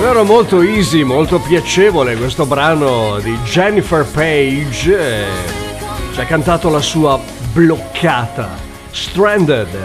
Davvero molto easy, molto piacevole questo brano di Jennifer Page. Ci ha cantato la sua Bloccata, Stranded,